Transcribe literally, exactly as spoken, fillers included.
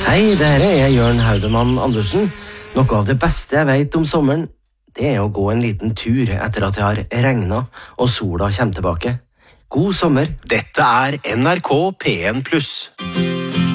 Hei, det her er Jørn Haudemann Andersen. Noe av det beste jeg vet om sommeren, det er å gå en liten tur etter at det har regnet og sola kommer tilbake. God sommer. Dette er N R K P en pluss.